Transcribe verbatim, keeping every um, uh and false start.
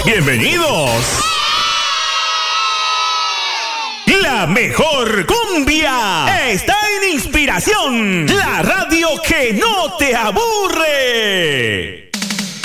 Bienvenidos. La mejor cumbia está en Inspiración, la radio que no te aburre.